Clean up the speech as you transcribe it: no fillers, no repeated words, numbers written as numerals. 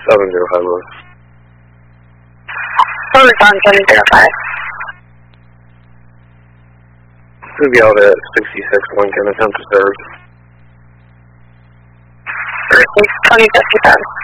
705. Overtime 705. We'll be out at 66 Lincoln, attempt to serve. 2057.